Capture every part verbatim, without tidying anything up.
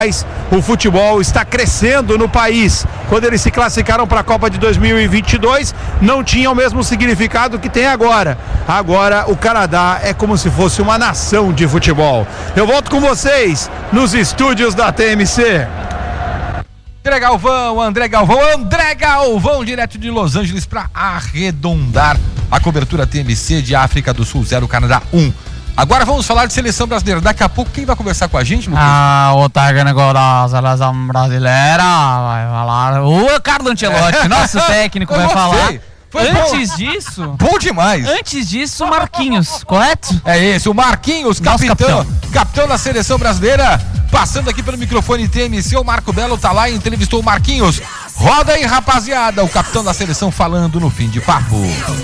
O futebol está crescendo no país. Quando eles se classificaram para a Copa de dois mil e vinte e dois, não tinha o mesmo significado que tem agora. Agora o Canadá é como se fosse uma nação de futebol. Eu volto com vocês nos estúdios da T M C. André Galvão, André Galvão, André Galvão, direto de Los Angeles para arredondar a cobertura T M C de África do Sul zero, Canadá um. Agora vamos falar de seleção brasileira. Daqui a pouco quem vai conversar com a gente, Lucas? Ah, o técnico da seleção brasileira vai falar. O Carlo Ancelotti, nosso técnico, vai falar. Foi Antes bom. disso... Bom demais. Antes disso, Marquinhos, correto? É esse, o Marquinhos, capitão, capitão. capitão da seleção brasileira, passando aqui pelo microfone T M C, o Marco Belo tá lá e entrevistou o Marquinhos. Roda aí, rapaziada, o capitão da seleção falando no fim de papo.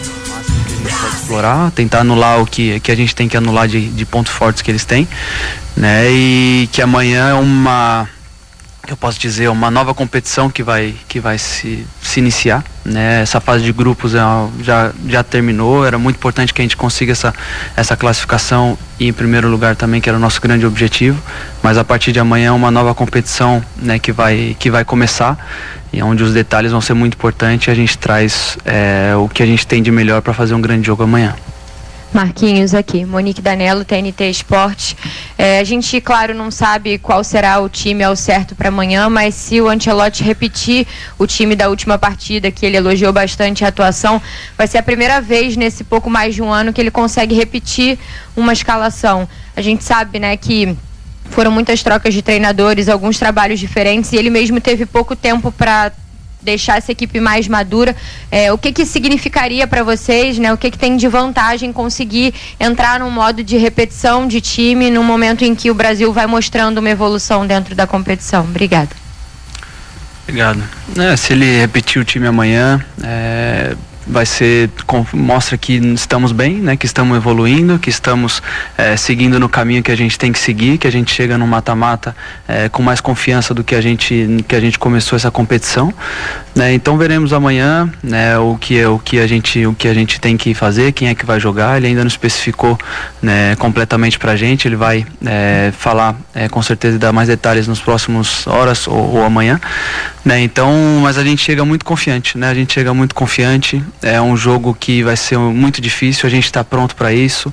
Pode explorar, tentar anular o que, que a gente tem que anular de, de pontos fortes que eles têm, né? E que amanhã é uma, eu posso dizer, uma nova competição que vai, que vai se, se iniciar, né? Essa fase de grupos já, já terminou, era muito importante que a gente consiga essa, essa classificação e em primeiro lugar também, que era o nosso grande objetivo, mas a partir de amanhã é uma nova competição, né, que vai, que vai começar, e onde os detalhes vão ser muito importantes e a gente traz é, o que a gente tem de melhor para fazer um grande jogo amanhã. Marquinhos aqui, Monique Danello, T N T Esportes. É, a gente, claro, não sabe qual será o time ao certo para amanhã, mas se o Ancelotti repetir o time da última partida, que ele elogiou bastante a atuação, vai ser a primeira vez nesse pouco mais de um ano que ele consegue repetir uma escalação. A gente sabe, né, que foram muitas trocas de treinadores, alguns trabalhos diferentes, e ele mesmo teve pouco tempo para deixar essa equipe mais madura. É, o que que significaria para vocês, né? O que que tem de vantagem conseguir entrar num modo de repetição de time no momento em que o Brasil vai mostrando uma evolução dentro da competição? Obrigada. Obrigado. É, se ele repetir o time amanhã, é, vai ser, mostra que estamos bem, né, que estamos evoluindo, que estamos é, seguindo no caminho que a gente tem que seguir, que a gente chega no mata-mata é, com mais confiança do que a gente, que a gente começou essa competição, né? Então veremos amanhã, né, o que é o que a gente, o que a gente tem que fazer, quem é que vai jogar. Ele ainda não especificou, né, completamente pra gente. Ele vai é, falar é, com certeza e dar mais detalhes nos próximos horas ou, ou amanhã, né? Então, mas a gente chega muito confiante, né? A gente chega muito confiante. É um jogo que vai ser muito difícil, a gente está pronto para isso,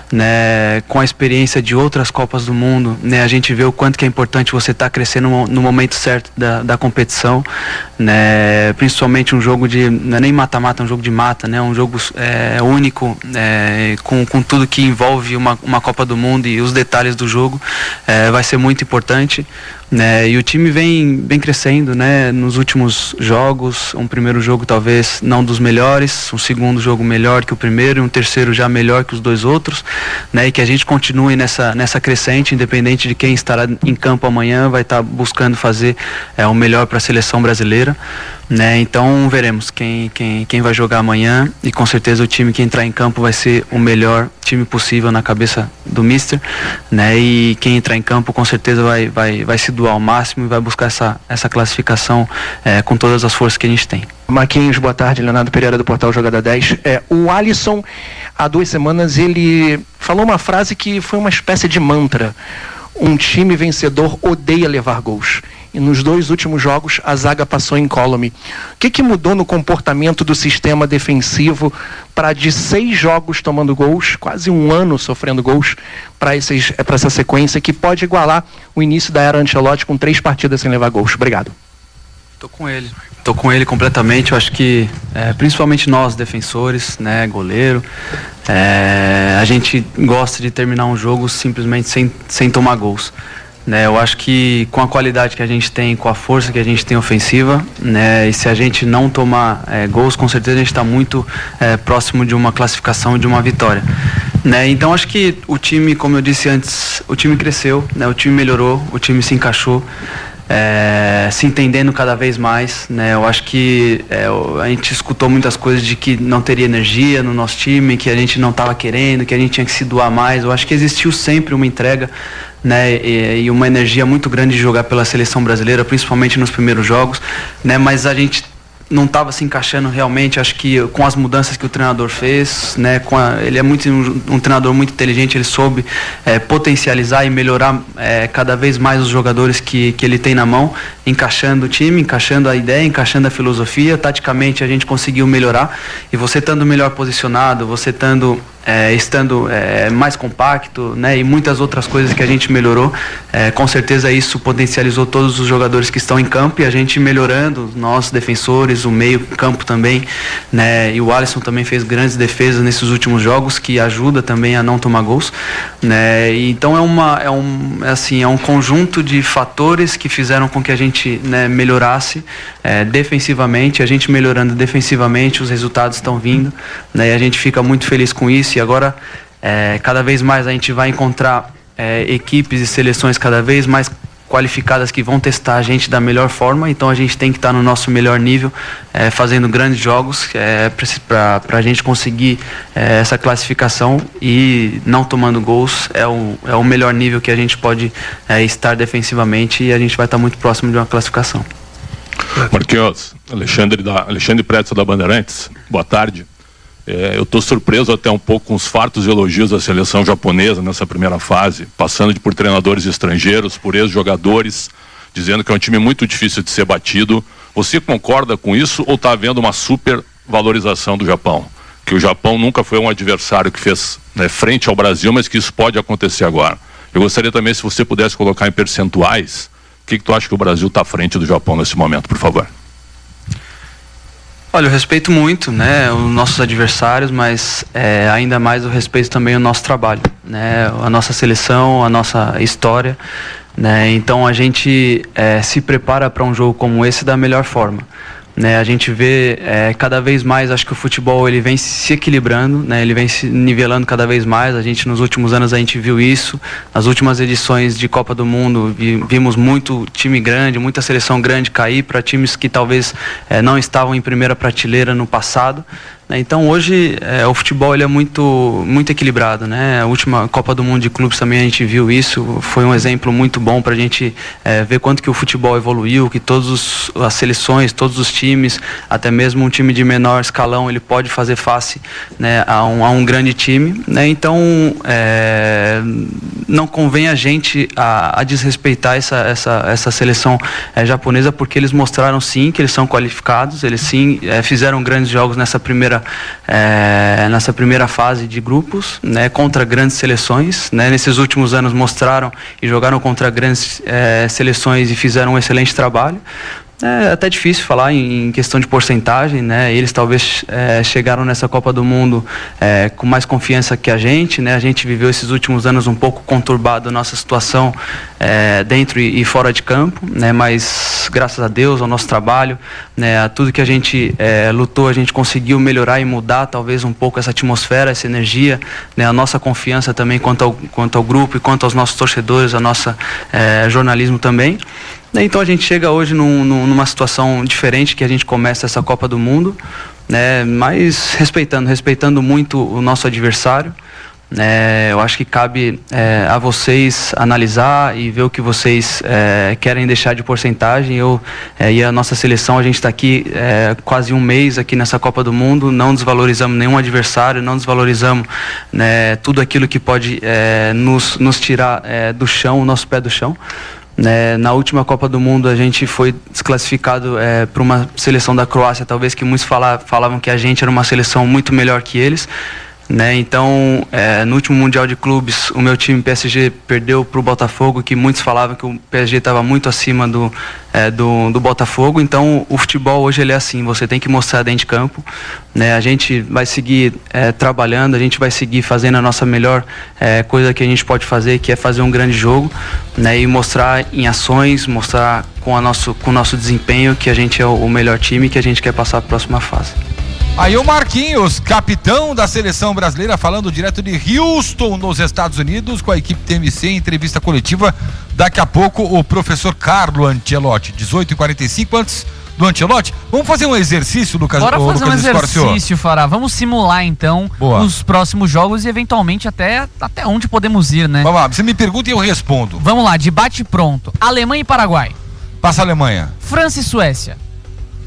né? Com a experiência de outras Copas do Mundo, né? A gente vê o quanto que é importante você estar tá crescendo no, no momento certo da, da competição, né? Principalmente um jogo de, não é nem mata-mata, é um jogo de mata, né? Um jogo é, único, é, com, com tudo que envolve uma, uma Copa do Mundo e os detalhes do jogo, é, vai ser muito importante, né? E o time vem, vem crescendo, né? Nos últimos jogos, um primeiro jogo talvez não dos melhores, um segundo jogo melhor que o primeiro e um terceiro já melhor que os dois outros, né? E que a gente continue nessa, nessa crescente, independente de quem estará em campo amanhã, vai estar buscando fazer é, o melhor para a seleção brasileira, né? Então veremos quem, quem, quem vai jogar amanhã, e com certeza o time que entrar em campo vai ser o melhor time possível na cabeça do mister, né? E quem entrar em campo com certeza vai, vai, vai se doar ao máximo e vai buscar essa, essa classificação é, com todas as forças que a gente tem. Marquinhos, boa tarde, Leonardo Pereira do portal Jogada dez. É, o Alisson, há duas semanas, ele falou uma frase que foi uma espécie de mantra: um time vencedor odeia levar gols. E nos dois últimos jogos a zaga passou incólume. O que, que mudou no comportamento do sistema defensivo para, de seis jogos tomando gols, quase um ano sofrendo gols, para essa sequência que pode igualar o início da era Ancelotti com três partidas sem levar gols? Obrigado. Tô com ele, tô com ele completamente. Eu acho que é, principalmente nós defensores, né, goleiro, é, a gente gosta de terminar um jogo simplesmente sem, sem tomar gols, né? Eu acho que com a qualidade que a gente tem, com a força que a gente tem ofensiva, né, e se a gente não tomar é, gols, com certeza a gente está muito é, próximo de uma classificação e de uma vitória, né? Então acho que o time, como eu disse antes, o time cresceu, né, o time melhorou, o time se encaixou. É, se entendendo cada vez mais, né? Eu acho que é, a gente escutou muitas coisas de que não teria energia no nosso time, que a gente não estava querendo, que a gente tinha que se doar mais. Eu acho que existiu sempre uma entrega, né, e, e uma energia muito grande de jogar pela seleção brasileira, principalmente nos primeiros jogos, né? Mas a gente não estava se encaixando realmente, acho que com as mudanças que o treinador fez, né, com a, ele é muito um, um treinador muito inteligente, ele soube é, potencializar e melhorar é, cada vez mais os jogadores que, que ele tem na mão, encaixando o time, encaixando a ideia, encaixando a filosofia. Taticamente a gente conseguiu melhorar, e você estando melhor posicionado, você estando É, estando é, mais compacto, né, e muitas outras coisas que a gente melhorou, é, com certeza isso potencializou todos os jogadores que estão em campo, e a gente melhorando, nós defensores, o meio campo também, né, e o Alisson também fez grandes defesas nesses últimos jogos, que ajuda também a não tomar gols, né, e então é uma é um é assim é um conjunto de fatores que fizeram com que a gente, né, melhorasse é, defensivamente. A gente melhorando defensivamente, os resultados estão vindo, né, e a gente fica muito feliz com isso. E agora, é, cada vez mais a gente vai encontrar é, equipes e seleções cada vez mais qualificadas que vão testar a gente da melhor forma. Então a gente tem que estar no nosso melhor nível, é, fazendo grandes jogos, é, para a gente conseguir é, essa classificação, e não tomando gols é o, é o melhor nível que a gente pode é, estar defensivamente, e a gente vai estar muito próximo de uma classificação. Marquinhos, Alexandre, da, Alexandre Pretzel da Bandeirantes, boa tarde. É, eu estou surpreso até um pouco com os fartos elogios da seleção japonesa nessa primeira fase, passando de por treinadores estrangeiros, por ex-jogadores, dizendo que é um time muito difícil de ser batido. Você concorda com isso, ou está havendo uma super valorização do Japão? Que o Japão nunca foi um adversário que fez, né, frente ao Brasil, mas que isso pode acontecer agora. Eu gostaria também, se você pudesse colocar em percentuais, o que, que tu acha que o Brasil está à frente do Japão nesse momento, por favor? Olha, eu respeito muito, né, os nossos adversários, mas é, ainda mais eu respeito também o nosso trabalho, né, a nossa seleção, a nossa história, né, então a gente é, se prepara para um jogo como esse da melhor forma. Né, a gente vê é, cada vez mais, acho que o futebol ele vem se equilibrando, né, ele vem se nivelando cada vez mais. A gente, nos últimos anos, a gente viu isso. Nas últimas edições de Copa do Mundo, vi, vimos muito time grande, muita seleção grande cair para times que talvez é, não estavam em primeira prateleira no passado. Então hoje é, o futebol ele é muito, muito equilibrado, né? A última Copa do Mundo de Clubes também a gente viu isso, foi um exemplo muito bom para a gente é, ver quanto que o futebol evoluiu, que todas as seleções, todos os times, até mesmo um time de menor escalão, ele pode fazer face, né, a, um, a um grande time, né? Então é, não convém a gente a, a desrespeitar essa, essa, essa seleção é, japonesa, porque eles mostraram sim que eles são qualificados, eles sim é, fizeram grandes jogos nessa primeira É, nessa primeira fase de grupos, né, contra grandes seleções, né, nesses últimos anos mostraram e jogaram contra grandes é, seleções e fizeram um excelente trabalho. É até difícil falar em, em questão de porcentagem, né? Eles talvez é, chegaram nessa Copa do Mundo é, com mais confiança que a gente, né? A gente viveu esses últimos anos um pouco conturbado a nossa situação é, dentro e, e fora de campo, né? Mas graças a Deus, ao nosso trabalho, né? A tudo que a gente é, lutou, a gente conseguiu melhorar e mudar talvez um pouco essa atmosfera, essa energia, né? A nossa confiança também quanto ao, quanto ao grupo e quanto aos nossos torcedores, a nossa é, jornalismo também. Então a gente chega hoje num, numa situação diferente, que a gente começa essa Copa do Mundo, né, mas respeitando, respeitando muito o nosso adversário. É, eu acho que cabe é, a vocês analisar e ver o que vocês é, querem deixar de porcentagem. Eu é, e a nossa seleção, a gente está aqui é, quase um mês aqui nessa Copa do Mundo, não desvalorizamos nenhum adversário, não desvalorizamos, né, tudo aquilo que pode é, nos, nos tirar é, do chão, o nosso pé do chão. Né, na última Copa do Mundo a gente foi desclassificado é, para uma seleção da Croácia, talvez que muitos fala, falavam que a gente era uma seleção muito melhor que eles, né? Então é, no último Mundial de Clubes o meu time P S G perdeu para o Botafogo, que muitos falavam que o P S G estava muito acima do, é, do, do Botafogo. Então o futebol hoje ele é assim, você tem que mostrar dentro de campo, né? A gente vai seguir é, trabalhando, a gente vai seguir fazendo a nossa melhor é, coisa que a gente pode fazer, que é fazer um grande jogo, né? E mostrar em ações, mostrar com, a nosso, com o nosso desempenho que a gente é o, o melhor time, que a gente quer passar a próxima fase. Aí o Marquinhos, capitão da seleção brasileira, falando direto de Houston, nos Estados Unidos, com a equipe T M C, em entrevista coletiva. Daqui a pouco o professor Carlo Ancelotti, dezoito e quarenta e cinco, antes do Ancelotti. Vamos fazer um exercício, Lucas? Bora o, fazer Lucas um exercício, Fará. Vamos simular então Boa. os próximos jogos e eventualmente até, até onde podemos ir, né? Vamos lá, você me pergunta e eu respondo. Vamos lá, debate pronto. Alemanha e Paraguai. Passa a Alemanha. França e Suécia.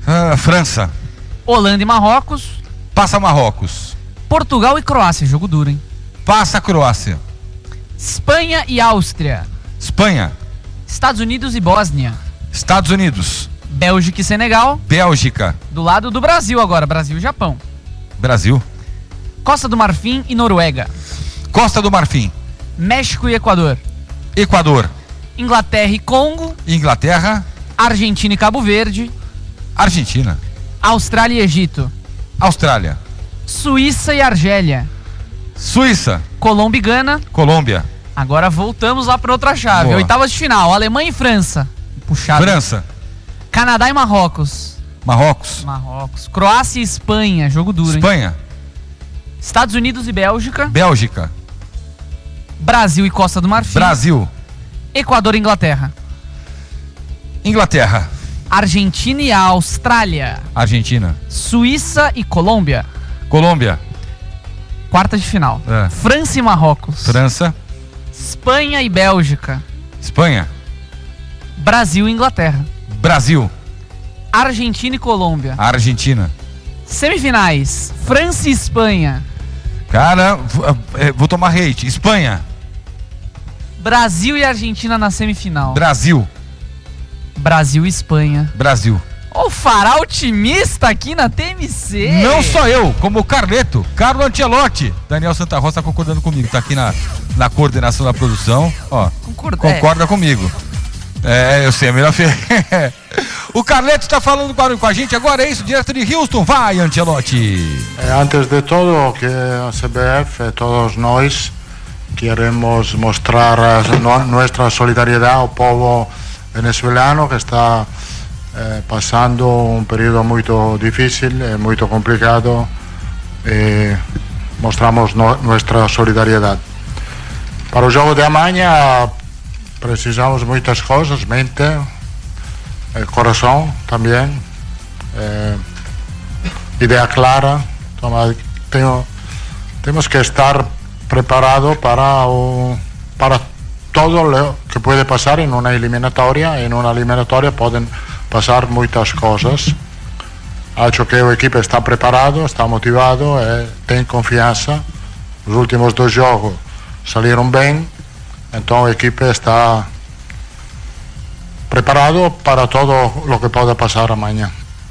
Ah, França. Holanda e Marrocos. Passa Marrocos. Portugal e Croácia, jogo duro, hein? Passa Croácia. Espanha e Áustria. Espanha. Estados Unidos e Bósnia. Estados Unidos. Bélgica e Senegal. Bélgica. Do lado do Brasil agora, Brasil e Japão. Brasil. Costa do Marfim e Noruega. Costa do Marfim. México e Equador. Equador. Inglaterra e Congo. Inglaterra. Argentina e Cabo Verde. Argentina. Austrália e Egito. Austrália. Suíça e Argélia. Suíça. Colômbia e Gana. Colômbia. Agora voltamos lá para outra chave. Boa. Oitavas de final. Alemanha e França. Puxado. França. Canadá e Marrocos. Marrocos. Marrocos. Croácia e Espanha. Jogo duro, Espanha. hein? Estados Unidos e Bélgica. Bélgica. Brasil e Costa do Marfim. Brasil. Equador e Inglaterra. Inglaterra. Argentina e Austrália. Argentina. Suíça e Colômbia. Colômbia. Quarta de final. É. França e Marrocos. França. Espanha e Bélgica. Espanha. Brasil e Inglaterra. Brasil. Argentina e Colômbia. Argentina. Semifinais. França e Espanha. Cara, vou tomar hate. Espanha. Brasil e Argentina na semifinal. Brasil. Brasil e Espanha. Brasil. O fará otimista aqui na T M C. Não só eu, como o Carleto, Carlo Ancelotti. Daniel Santa Rosa tá concordando comigo, tá aqui na, na coordenação da produção. Ó, Concorda, concorda é. comigo. É, eu sei, é melhor. O Carleto está falando com a gente agora, é isso, direto de Houston. Vai, Ancelotti. Antes de todo, que a C B F, todos nós, queremos mostrar nuestra solidariedad al povo venezuelano que está eh, pasando un periodo muy difícil, eh, muy complicado. Eh, mostramos no, nuestra solidariedad. Para o jogo de amanhã precisamos muitas coisas, mente, eh, coração também, eh, ideia clara. Toma, tenho, temos que estar preparado para o, para todo lo que puede pasar en una eliminatoria. En una eliminatoria pueden pasar muchas cosas. Acho que el equipo está preparado, está motivado, eh, tiene confianza. Los últimos dos jogos salieron bien, entonces el equipo está preparado para todo lo que pueda pasar amanhã.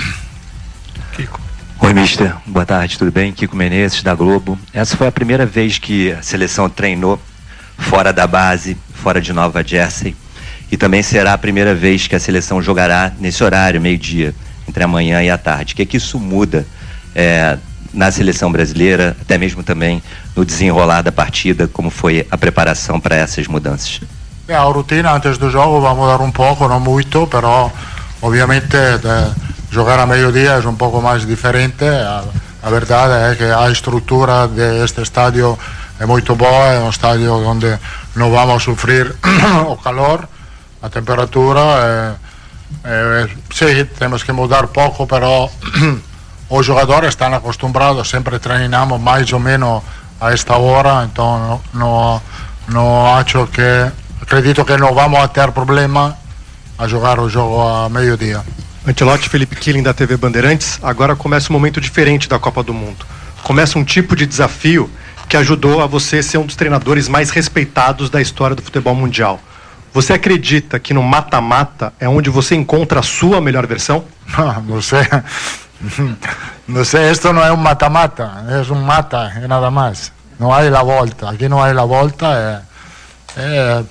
Kiko. Oi, mister. Boa tarde, tudo bem? Kiko Menezes, da Globo. Essa foi a primeira vez que a seleção treinou fora da base, fora de Nova Jersey, e também será a primeira vez que a seleção jogará nesse horário, meio-dia, entre a manhã e a tarde. O que é que isso muda é, na seleção brasileira, até mesmo também no desenrolar da partida, como foi a preparação para essas mudanças? A rotina antes do jogo vai mudar um pouco, não muito, pero obviamente de jogar a meio-dia é um pouco mais diferente. A, a verdade é que a estrutura deste estádio é muito boa, é um estádio onde não vamos sofrer o calor, a temperatura. É, é, sim, temos que mudar pouco, mas os jogadores estão acostumados, sempre treinamos mais ou menos a esta hora, então não, não acho que, acredito que não vamos ter problema a jogar o jogo a meio-dia. Ancelotti, Felipe Killing da T V Bandeirantes. Agora começa um momento diferente da Copa do Mundo. Começa um tipo de desafio que ajudou a você ser um dos treinadores mais respeitados da história do futebol mundial. Você acredita que no mata-mata é onde você encontra a sua melhor versão? Não sei. Não sei, isto não é um mata-mata, é um mata, é nada mais. Não há a volta. Aqui não há a volta. É, é,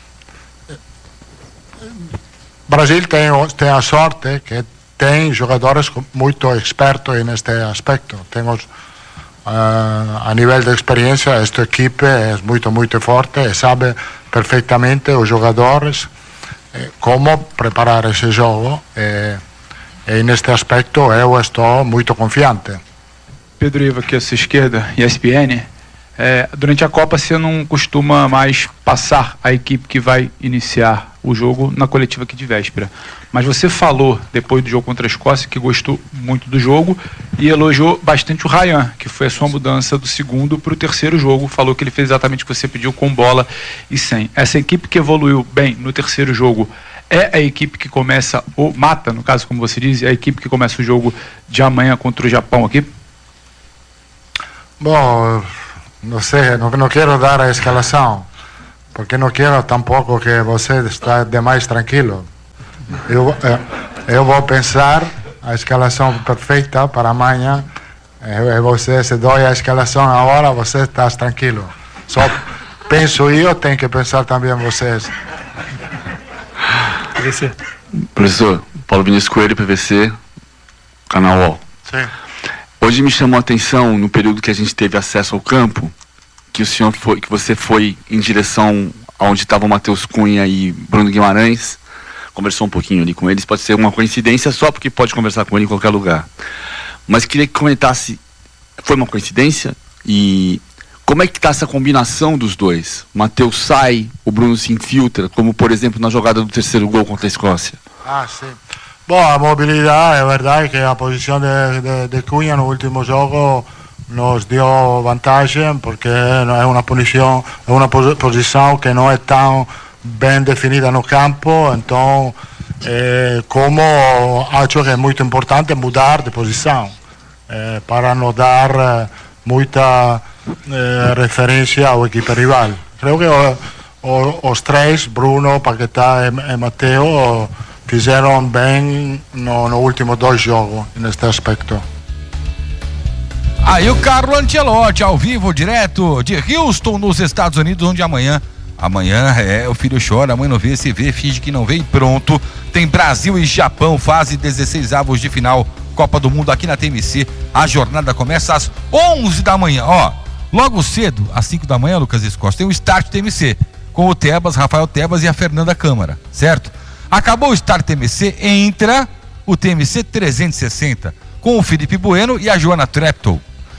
Brasil tem, tem a sorte que tem jogadores muito expertos neste aspecto. Temos, uh, a nível de experiência, esta equipe é muito, muito forte e sabe perfeitamente os jogadores eh, como preparar esse jogo. E, e neste aspecto eu estou muito confiante. Pedro Ivo, aqui à sua esquerda, E S P N. É, durante a Copa você não costuma mais passar a equipe que vai iniciar o jogo na coletiva aqui de véspera, mas você falou depois do jogo contra a Escócia que gostou muito do jogo e elogiou bastante o Ryan, que foi a sua mudança do segundo para o terceiro jogo. Falou que ele fez exatamente o que você pediu, com bola e sem. Essa equipe que evoluiu bem no terceiro jogo é a equipe que começa, ou mata, no caso, como você diz, é a equipe que começa o jogo de amanhã contra o Japão aqui? Bom, não sei, não, não quero dar a escalação, porque não quero tampouco que você esteja demais tranquilo. Eu, eu vou pensar a escalação perfeita para amanhã, e você, se dou a escalação agora, você está tranquilo. Só penso eu, tem que pensar também vocês. Professor, Paulo Vinícius Coelho, P V C, canal U O L. Sim. Hoje me chamou a atenção, no período que a gente teve acesso ao campo, que o senhor foi, que você foi em direção aonde estavam Matheus Cunha e Bruno Guimarães, conversou um pouquinho ali com eles, pode ser uma coincidência só porque pode conversar com ele em qualquer lugar. Mas queria que comentasse, foi uma coincidência? E como é que está essa combinação dos dois? O Matheus sai, o Bruno se infiltra, como por exemplo na jogada do terceiro gol contra a Escócia. Ah, sim. Bom, a mobilidade, é verdade que a posição de, de, de Cunha no último jogo nos deu vantagem, porque é uma posição, é uma posição que não é tão bem definida no campo, então eh, como acho que é muito importante mudar de posição eh, para não dar eh, muita eh, referência ao equipe rival. Creio que o, o, os três, Bruno, Paquetá e, e Matteo, fizeram bem no, no último dois jogos neste aspecto. Aí o Carlo Ancelotti, ao vivo, direto de Houston, nos Estados Unidos, onde amanhã, amanhã é, o filho chora, a mãe não vê, se vê, finge que não vê e pronto. Tem Brasil e Japão, fase dezesseis avos de final, Copa do Mundo aqui na T M C. A jornada começa às onze da manhã, ó, logo cedo, às cinco da manhã, Lucas Escosta, tem o Start T M C, com o Tebas, Rafael Tebas e a Fernanda Câmara, certo? Acabou o Start T M C, entra o T M C trezentos e sessenta, com o Felipe Bueno e a Joana Treptow.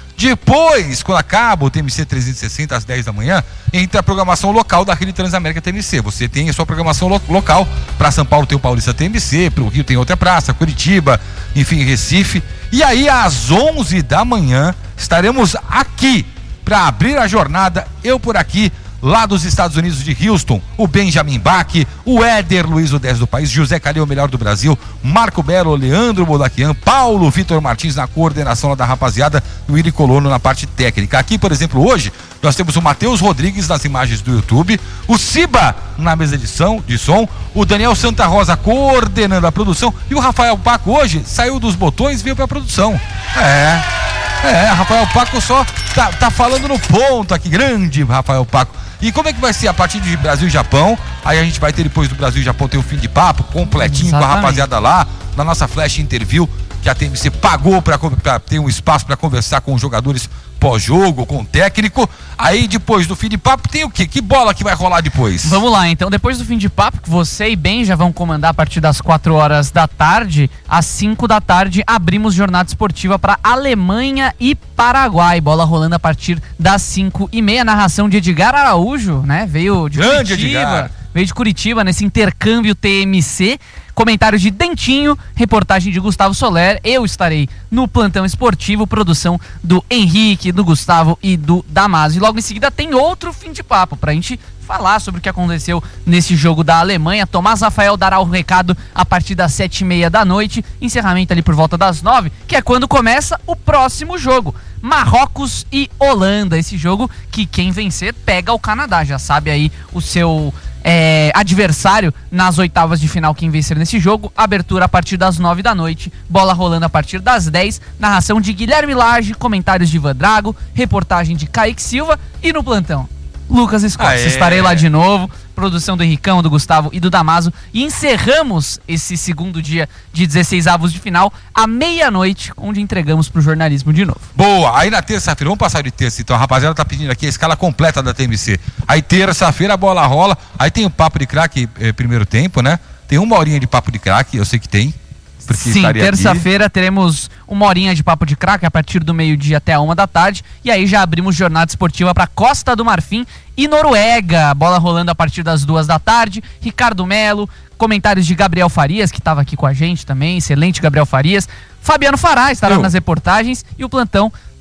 Depois, quando acaba o T M C trezentos e sessenta às dez da manhã, entra a programação local da Rede Transamérica T M C. Você tem a sua programação lo- local. Para São Paulo tem o Paulista T M C, para o Rio tem outra praça, Curitiba, enfim, Recife. E aí, às onze da manhã, estaremos aqui para abrir a jornada. Eu por aqui, lá dos Estados Unidos de Houston, o Benjamin Bach, o Éder Luiz, o dez do país, José Calil, o melhor do Brasil, Marco Belo, Leandro Modaquian, Paulo Vitor Martins na coordenação da rapaziada, e o Willi Colono na parte técnica. Aqui, por exemplo, hoje, nós temos o Matheus Rodrigues nas imagens do YouTube, o Ciba na mesa de som, de som, o Daniel Santa Rosa coordenando a produção, e o Rafael Paco hoje saiu dos botões e veio pra produção. É, é, Rafael Paco só tá, tá falando no ponto aqui, grande Rafael Paco. E como é que vai ser a partir de Brasil e Japão? Aí a gente vai ter depois do Brasil e Japão ter o fim de papo completinho. Exatamente. Com a rapaziada lá, na nossa Flash Interview, que a T M C pagou para ter um espaço para conversar com os jogadores pós-jogo, com o técnico. Aí depois do fim de papo tem o quê? Que bola que vai rolar depois? Vamos lá, então, depois do fim de papo, que você e Ben já vão comandar a partir das quatro horas da tarde, às cinco da tarde abrimos jornada esportiva para Alemanha e Paraguai, bola rolando a partir das cinco e meia, narração de Edgar Araújo, né, veio de Grande Curitiba, Edgar. veio de Curitiba nesse intercâmbio T M C, comentários de Dentinho, reportagem de Gustavo Soler, eu estarei no plantão esportivo, produção do Henrique, do Gustavo e do Damaso. E logo em seguida tem outro fim de papo pra gente falar sobre o que aconteceu nesse jogo da Alemanha. Tomás Rafael dará o recado a partir das sete e meia da noite, encerramento ali por volta das nove, que é quando começa o próximo jogo. Marrocos e Holanda, esse jogo que quem vencer pega o Canadá, já sabe aí o seu é, adversário nas oitavas de final, quem vencer nesse jogo. Abertura a partir das nove da noite, bola rolando a partir das dez, narração de Guilherme Lage, comentários de Ivan Drago, reportagem de Kaique Silva e no plantão Lucas Escosta. Estarei lá de novo, produção do Henricão, do Gustavo e do Damaso, e encerramos esse segundo dia de dezesseis avos de final à meia-noite, onde entregamos pro jornalismo de novo. Boa, aí na terça-feira, vamos passar de terça então, a rapaziada tá pedindo aqui a escala completa da T M C. Aí terça-feira a bola rola, aí tem o papo de craque, eh, primeiro tempo, né? Tem uma horinha de papo de craque, eu sei que tem. Sim, terça-feira teremos uma horinha de papo de craque a partir do meio-dia até a uma da tarde. E aí já abrimos jornada esportiva para Costa do Marfim e Noruega. Bola rolando a partir das duas da tarde. Ricardo Melo, comentários de Gabriel Farias, que estava aqui com a gente também. Excelente Gabriel Farias. Fabiano Fará estará Eu. nas reportagens. E o plantão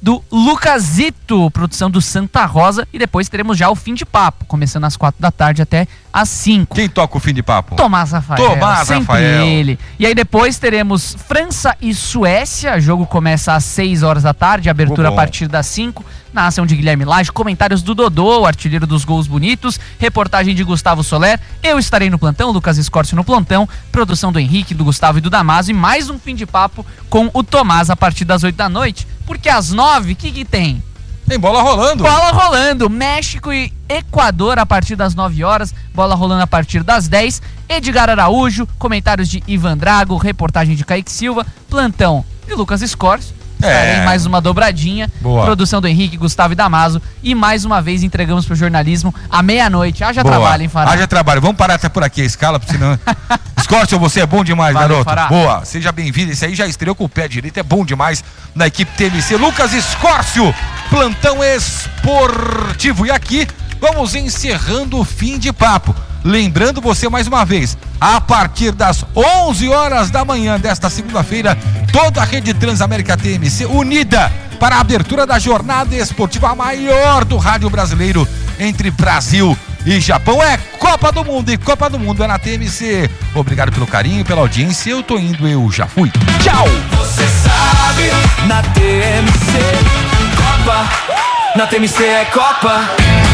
do Lucasito, produção do Santa Rosa, e depois teremos já o Fim de Papo, começando às quatro da tarde até às cinco. Quem toca o Fim de Papo? Tomás Rafael. Tomás sempre Rafael. ele. E aí depois teremos França e Suécia, o jogo começa às seis horas da tarde, abertura a partir das cinco, na ação de Guilherme Lage, comentários do Dodô, o artilheiro dos gols bonitos, reportagem de Gustavo Soler, eu estarei no plantão, Lucas Escorcio no plantão, produção do Henrique, do Gustavo e do Damaso, e mais um Fim de Papo com o Tomás a partir das oito da noite, porque às nove, o que que tem? Tem bola rolando. Bola rolando, México e Equador a partir das nove horas, bola rolando a partir das dez, Edgar Araújo, comentários de Ivan Drago, reportagem de Kaique Silva, plantão de Lucas Escorcio. Estarei em mais uma dobradinha. Boa. Produção do Henrique, Gustavo e Damaso. E mais uma vez entregamos pro jornalismo à meia-noite. Haja Boa. trabalho, hein, Fará? Haja trabalho. Vamos parar até por aqui a escala, porque senão... Escorcio, você é bom demais, Valeu, garoto. Fará. Boa. Seja bem-vindo. Esse aí já estreou com o pé direito. É bom demais na equipe T M C. Lucas Escorcio, plantão esportivo. E aqui vamos encerrando o Fim de Papo. Lembrando você mais uma vez, a partir das onze horas da manhã desta segunda-feira, toda a rede Transamérica T M C unida para a abertura da jornada esportiva, a maior do rádio brasileiro entre Brasil e Japão. É Copa do Mundo, e Copa do Mundo é na T M C. Obrigado pelo carinho, pela audiência. Eu tô indo, eu já fui. Tchau! Você sabe, na T M C, Copa, na T M C é Copa.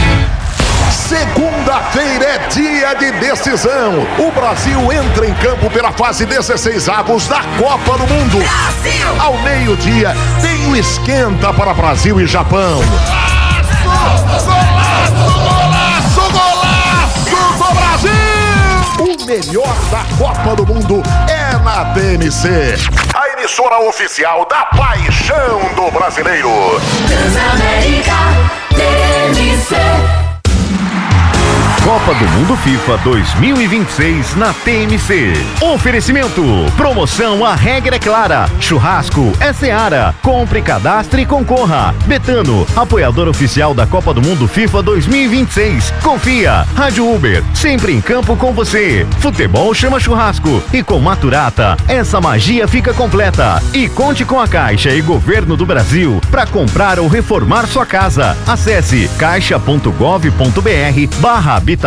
Segunda-feira é dia de decisão. O Brasil entra em campo pela fase dezesseis avos da Copa do Mundo. Brasil! Ao meio-dia tem o esquenta para Brasil e Japão. Golaço, golaço, golaço do Brasil! O melhor da Copa do Mundo é na T M C, a emissora oficial da paixão do brasileiro. Transamérica T M C. Copa do Mundo FIFA dois mil e vinte e seis na T M C. Oferecimento. Promoção A Regra é Clara. Churrasco é Seara. Compre, cadastre e concorra. Betano, apoiador oficial da Copa do Mundo FIFA dois mil e vinte e seis. Confia. Rádio Uber, sempre em campo com você. Futebol chama churrasco. E com Maturata, essa magia fica completa. E conte com a Caixa e Governo do Brasil para comprar ou reformar sua casa. Acesse caixa ponto gov ponto br barra habitação.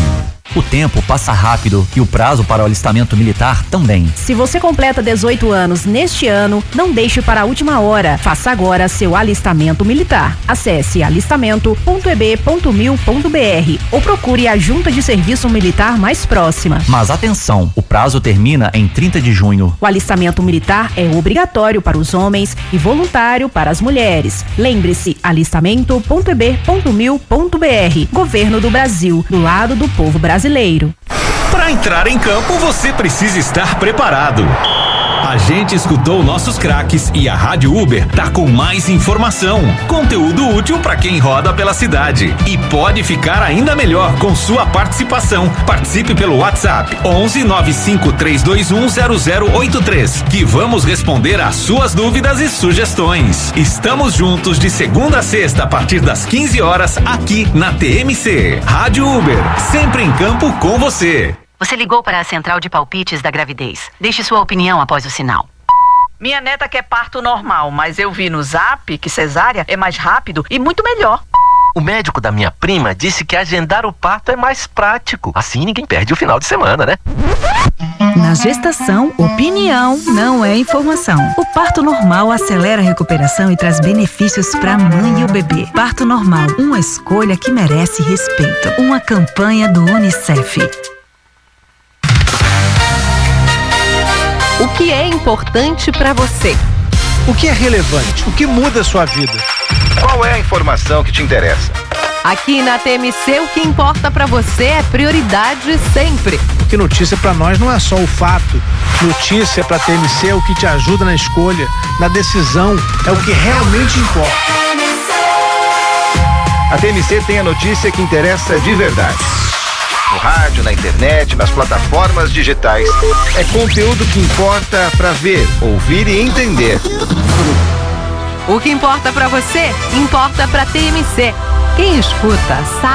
O tempo passa rápido e o prazo para o alistamento militar também. Se você completa dezoito anos neste ano, não deixe para a última hora. Faça agora seu alistamento militar. Acesse alistamento ponto e b ponto mil ponto b r ou procure a junta de serviço militar mais próxima. Mas atenção, o prazo termina em trinta de junho. O alistamento militar é obrigatório para os homens e voluntário para as mulheres. Lembre-se, alistamento ponto e b ponto mil ponto b r. Governo do Brasil, do lado do povo brasileiro. Brasileiro. Para entrar em campo, você precisa estar preparado. A gente escutou nossos craques e a Rádio Uber tá com mais informação, conteúdo útil para quem roda pela cidade. E pode ficar ainda melhor com sua participação. Participe pelo WhatsApp onze nove cinco três dois um zero zero oito três, que vamos responder às suas dúvidas e sugestões. Estamos juntos de segunda a sexta a partir das quinze horas aqui na T M C. Rádio Uber, sempre em campo com você. Você ligou para a central de palpites da gravidez. Deixe sua opinião após o sinal. Minha neta quer parto normal, mas eu vi no Zap que cesárea é mais rápido e muito melhor. O médico da minha prima disse que agendar o parto é mais prático. Assim ninguém perde o final de semana, né? Na gestação, opinião não é informação. O parto normal acelera a recuperação e traz benefícios para a mãe e o bebê. Parto normal, uma escolha que merece respeito. Uma campanha do Unicef. O que é importante para você? O que é relevante? O que muda a sua vida? Qual é a informação que te interessa? Aqui na T M C, o que importa para você é prioridade sempre. Porque notícia para nós não é só o fato. Notícia para T M C é o que te ajuda na escolha, na decisão, é o que realmente importa. A T M C tem a notícia que interessa de verdade. No rádio, na internet, nas plataformas digitais. É conteúdo que importa para ver, ouvir e entender. O que importa para você, importa para T M C. Quem escuta sabe.